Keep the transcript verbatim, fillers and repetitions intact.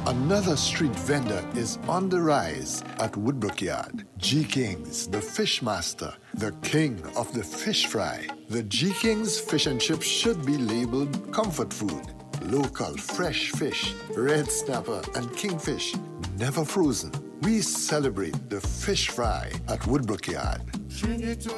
Another street vendor is on the rise at Woodbrook Yard. G. King's, the fish master, the king of the fish fry. The G. King's fish and chips should be labeled comfort food. Local fresh fish, red snapper and kingfish, never frozen. We celebrate the fish fry at Woodbrook Yard.